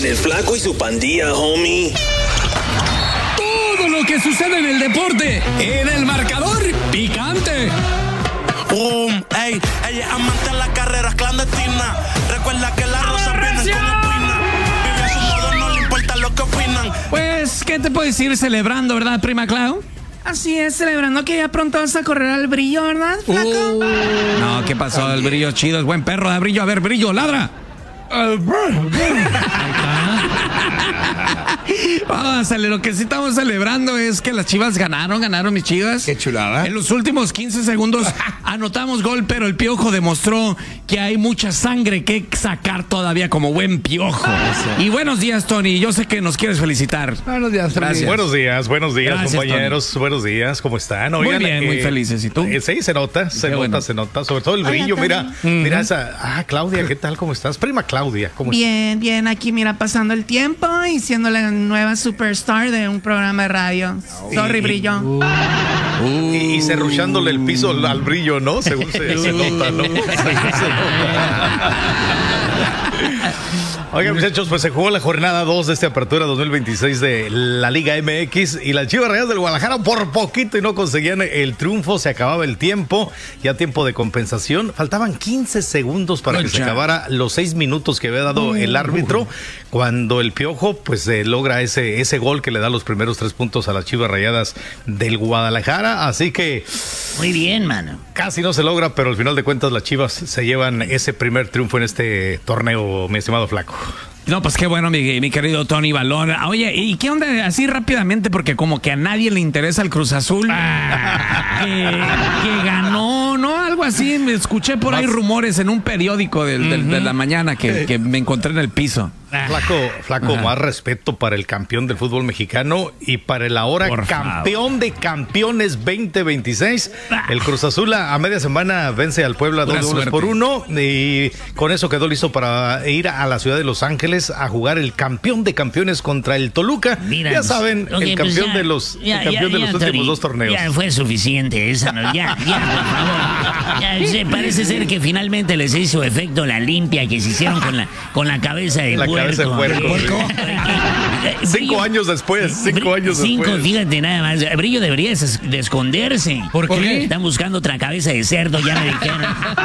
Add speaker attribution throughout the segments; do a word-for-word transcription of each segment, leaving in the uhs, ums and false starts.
Speaker 1: En el Flaco y su pandilla, homie.
Speaker 2: Todo lo que sucede en el deporte, en el marcador picante.
Speaker 3: Boom, ey, ella es amante en las carreras clandestinas. Recuerda que las rosas vienen con espina. Vive a su modo, no le importa lo que opinan.
Speaker 2: Pues, ¿qué te puedo decir? Celebrando, ¿verdad, prima Clau?
Speaker 4: Así es, celebrando que ya pronto vas a correr al Brillo, ¿verdad, Flaco?
Speaker 2: Uh, no, ¿qué pasó? El Brillo chido, es buen perro de Brillo. A ver, Brillo, ladra. Vamos, lo que sí estamos celebrando es que las Chivas ganaron, ganaron mis Chivas.
Speaker 5: Qué chulada.
Speaker 2: En los últimos quince segundos anotamos gol, pero el Piojo demostró que hay mucha sangre que sacar todavía como buen Piojo. Y buenos días, Tony. Yo sé que nos quieres felicitar.
Speaker 5: Buenos días,
Speaker 2: Gracias.
Speaker 6: Buenos días, buenos días,
Speaker 2: Gracias,
Speaker 6: compañeros. Tony. Buenos días, ¿cómo están?
Speaker 2: Oigan, muy bien, eh, muy felices. ¿Y tú?
Speaker 6: Eh, sí, se nota, se
Speaker 2: Qué
Speaker 6: nota,
Speaker 2: bueno.
Speaker 6: se nota. Sobre todo el brillo,
Speaker 4: Hola,
Speaker 6: mira,
Speaker 4: Tony.
Speaker 6: mira esa. Ah, Claudia, ¿qué tal? ¿Cómo estás? Prima Claudia, ¿cómo estás?
Speaker 4: Bien, bien, aquí mira, pasando el tiempo y siendo la nueva superstar de un programa de radio. Sorry,
Speaker 6: Y-
Speaker 4: Brillo.
Speaker 2: Uh,
Speaker 6: Y, y cerruchándole el piso al, al brillo, ¿no? Según se, se nota, ¿no? Según se nota. Oigan, muchachos, pues se jugó la jornada dos de esta apertura dos mil veintiséis de la Liga M X y las Chivas Rayadas del Guadalajara por poquito y no conseguían el triunfo. Se acababa el tiempo, ya tiempo de compensación. Faltaban quince segundos para que se acabara los seis minutos que había dado el árbitro cuando el Piojo pues eh, logra ese, ese gol que le da los primeros tres puntos a las Chivas Rayadas del Guadalajara. Así que
Speaker 7: Muy bien, mano.
Speaker 6: casi no se logra, pero al final de cuentas las Chivas se llevan ese primer triunfo en este torneo, mi estimado Flaco.
Speaker 2: No, pues qué bueno, mi, mi querido Tony Balón. Oye, ¿y qué onda? Así rápidamente, porque como que a nadie le interesa el Cruz Azul. que, que ganó, ¿no? Algo así. Me escuché por ahí rumores en un periódico del, del, de la mañana que, que me encontré en el piso.
Speaker 6: Flaco, flaco,
Speaker 2: Ajá.
Speaker 6: más respeto para el campeón del fútbol mexicano y para el ahora
Speaker 2: Por
Speaker 6: campeón de campeones veinte veintiséis. El Cruz Azul a, a media semana vence al Puebla
Speaker 2: Pura
Speaker 6: dos goles
Speaker 2: suerte.
Speaker 6: por uno y con eso quedó listo para ir a la ciudad de Los Ángeles a jugar el campeón de campeones contra el Toluca.
Speaker 7: Mira,
Speaker 6: ya saben,
Speaker 7: ok,
Speaker 6: el
Speaker 7: pues
Speaker 6: campeón
Speaker 7: ya,
Speaker 6: de los,
Speaker 7: ya,
Speaker 6: el campeón
Speaker 7: ya,
Speaker 6: de los
Speaker 7: ya,
Speaker 6: últimos
Speaker 7: Tony,
Speaker 6: dos torneos.
Speaker 7: Ya fue suficiente esa, ¿no? Ya, ya, por favor. Ya, se- parece ser que finalmente les hizo efecto la limpia que se hicieron con la, con la cabeza de
Speaker 6: La
Speaker 7: puerco.
Speaker 6: cabeza de puerco. Cinco
Speaker 7: Brillo-
Speaker 6: años después, cinco
Speaker 7: Bri-
Speaker 6: años
Speaker 7: cinco,
Speaker 6: después.
Speaker 7: fíjate nada más. Brillo debería es- de esconderse.
Speaker 2: ¿Por qué?
Speaker 7: Están buscando otra cabeza de cerdo, ya me dijeron.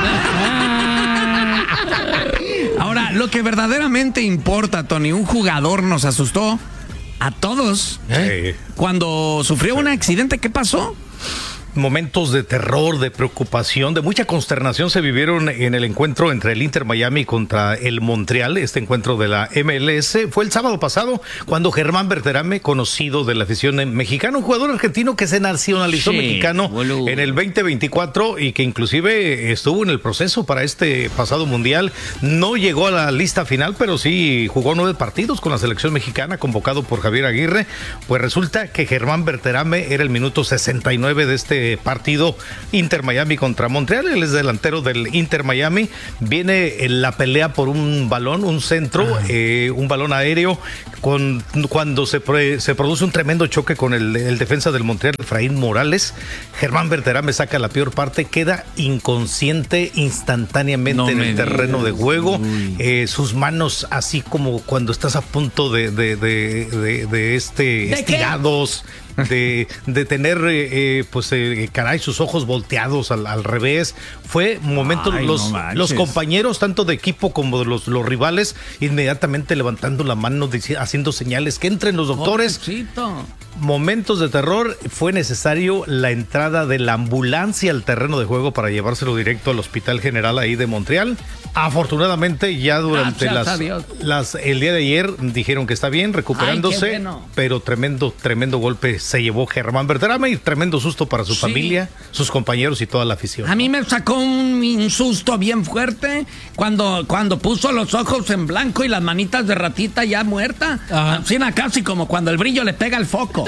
Speaker 2: Ahora, lo que verdaderamente importa, Tony, un jugador nos asustó a todos
Speaker 6: Sí.
Speaker 2: cuando sufrió un accidente. ¿Qué pasó?
Speaker 6: Momentos de terror, de preocupación, de mucha consternación se vivieron en el encuentro entre el Inter Miami contra el Montreal. Este encuentro de la M L S fue el sábado pasado cuando Germán Berterame, conocido de la afición mexicana, un jugador argentino que se nacionalizó
Speaker 7: Sí,
Speaker 6: mexicano
Speaker 7: boludo.
Speaker 6: en el veinte veinticuatro y que inclusive estuvo en el proceso para este pasado mundial. No llegó a la lista final, pero sí jugó nueve partidos con la selección mexicana, convocado por Javier Aguirre. Pues resulta que Germán Berterame era el minuto sesenta y nueve de este partido Inter Miami contra Montreal. Él es delantero del Inter Miami. Viene en la pelea por un balón, un centro, eh, un balón aéreo, con, cuando se, pre- se produce un tremendo choque con el, el defensa del Montreal, Efraín Morales. Germán Berterame saca la peor parte, queda inconsciente instantáneamente
Speaker 2: No
Speaker 6: en
Speaker 2: me
Speaker 6: el terreno
Speaker 2: digas.
Speaker 6: de juego.
Speaker 2: Uy.
Speaker 6: Eh, sus manos así como cuando estás a punto de, de, de, de, de este estirados. De, de tener, eh, eh, pues, eh, caray, sus ojos volteados al, al revés. Fue momentos,
Speaker 2: Ay,
Speaker 6: los,
Speaker 2: no manches.
Speaker 6: los compañeros, tanto de equipo como de los, los rivales, inmediatamente levantando la mano, dici- haciendo señales que entren los doctores.
Speaker 2: Pobrecito.
Speaker 6: Momentos de terror, fue necesario la entrada de la ambulancia al terreno de juego para llevárselo directo al Hospital General ahí de Montreal. Afortunadamente, ya durante
Speaker 2: Gracias a
Speaker 6: las,
Speaker 2: Dios.
Speaker 6: las el día de ayer dijeron que está bien, recuperándose,
Speaker 2: Ay, qué bueno.
Speaker 6: pero tremendo, tremendo golpe se llevó Germán Berterame y tremendo susto para su
Speaker 2: Sí.
Speaker 6: familia, sus compañeros y toda la afición.
Speaker 2: A mí me sacó un, un susto bien fuerte cuando, cuando puso los ojos en blanco y las manitas de ratita ya muerta. Así na, casi como cuando el brillo le pega el foco.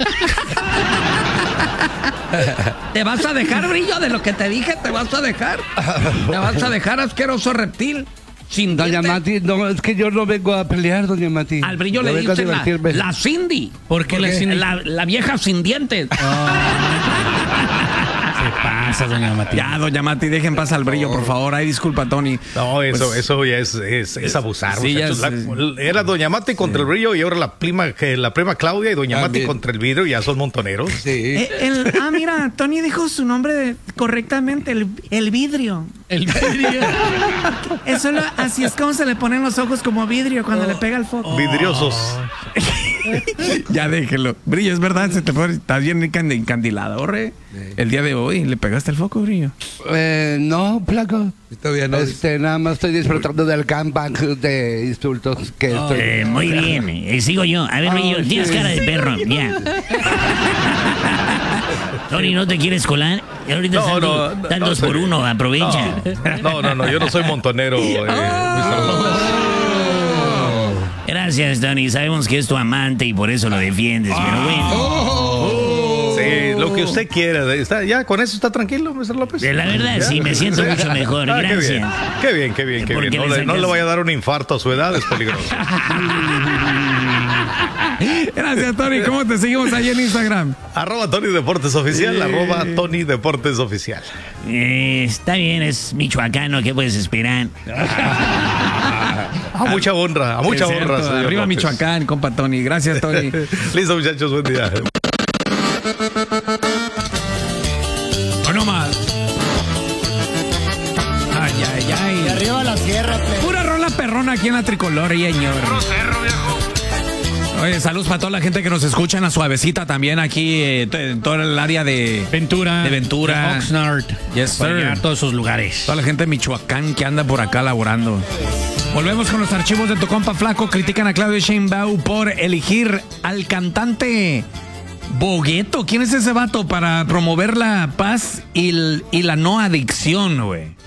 Speaker 2: ¿Te vas a dejar, brillo, de lo que te dije? ¿Te vas a dejar? ¿Te vas a dejar, asqueroso reptil? Sin
Speaker 5: Doña
Speaker 2: dientes.
Speaker 5: Mati, no, es que yo no vengo a pelear, doña Mati.
Speaker 2: Al brillo
Speaker 5: Yo
Speaker 2: le
Speaker 5: vengo a
Speaker 2: dicen la,
Speaker 5: divertirme.
Speaker 2: la Cindy. ¿Por qué
Speaker 5: ¿Por
Speaker 2: la
Speaker 5: qué?
Speaker 2: Cindy? La, la vieja sin dientes.
Speaker 5: Ah.
Speaker 8: pasa, doña Mati?
Speaker 2: Ya, doña Mati, dejen pasar al brillo, por favor. Ay, disculpa, Tony.
Speaker 6: No, eso,
Speaker 2: Pues,
Speaker 6: eso ya es, es, es abusar.
Speaker 2: sí, ya
Speaker 6: muchachos.
Speaker 2: es-
Speaker 6: La- era doña Mati contra el brillo y ahora la prima, que la prima Claudia y doña Mati
Speaker 5: También.
Speaker 6: contra el vidrio, ya son montoneros.
Speaker 5: Sí.
Speaker 4: Eh, el- ah, mira, Tony dijo su nombre de- correctamente, el, el vidrio.
Speaker 8: El vidrio.
Speaker 4: Eso lo- así es como se le ponen los ojos como vidrio cuando le pega el foco.
Speaker 6: Vidriosos.
Speaker 2: Ya déjelo. Brillo, es verdad, se te fue. Estás bien encand- encandilado, re. El día de hoy, ¿le pegaste el foco, Brillo?
Speaker 5: Eh, no, flaco.
Speaker 9: Todavía no.
Speaker 5: Este, nada más estoy disfrutando del gangbang de insultos que estoy.
Speaker 7: Eh, muy bien, eh, sigo yo. A ver, Brillo,
Speaker 5: Ah,
Speaker 7: tienes
Speaker 5: sí.
Speaker 7: cara de perro, ya. Tony, ¿no te quieres colar? Ahorita
Speaker 6: No,
Speaker 7: están,
Speaker 6: no,
Speaker 7: dos-
Speaker 6: no,
Speaker 7: están
Speaker 6: no,
Speaker 7: dos por
Speaker 6: soy-
Speaker 7: uno, aprovecha.
Speaker 6: No, no, no, yo no soy montonero. eh, mister López.
Speaker 7: Gracias, Tony. Sabemos que es tu amante y por eso lo defiendes, pero bueno.
Speaker 6: Sí, lo que usted quiera. Está, ya, con eso está tranquilo, mister López.
Speaker 7: De la verdad,
Speaker 6: Ya.
Speaker 7: sí, me siento mucho mejor.
Speaker 6: Ah, qué bien,
Speaker 7: Gracias.
Speaker 6: qué bien, qué bien, qué
Speaker 7: ¿Por
Speaker 6: bien.
Speaker 7: qué
Speaker 6: No
Speaker 7: le
Speaker 6: le, no
Speaker 7: sacas?
Speaker 6: le vaya a dar un infarto a su edad, es peligroso.
Speaker 2: Gracias, Tony. ¿Cómo te seguimos ahí en Instagram?
Speaker 6: Arroba Tony Deportes Oficial, arroba Tony Deportes Oficial.
Speaker 7: Eh, está bien, es michoacano, ¿qué puedes esperar?
Speaker 6: A mucha honra, a mucha
Speaker 2: Es cierto,
Speaker 6: honra. señor
Speaker 2: Arriba
Speaker 6: López.
Speaker 2: Michoacán, compa Tony. Gracias, Tony.
Speaker 6: Listo, muchachos, buen día.
Speaker 2: O no más. Ay, ay, ay.
Speaker 8: Arriba la sierra,
Speaker 2: Pura rola perrona aquí en la tricolor, y señor. Oye, saludos para toda la gente que nos escucha en la suavecita también aquí, eh, t- en todo el área de
Speaker 8: Ventura.
Speaker 2: De Ventura.
Speaker 8: de Oxnard.
Speaker 2: Yes,
Speaker 8: Por
Speaker 2: sir.
Speaker 8: allá, todos esos lugares.
Speaker 2: Toda la gente de Michoacán que anda por acá laborando. Volvemos con los archivos de tu compa Flaco. Critican a Claudio Sheinbaum por elegir al cantante Bogueto. ¿Quién es ese vato para promover la paz y, el- y la no adicción, güey?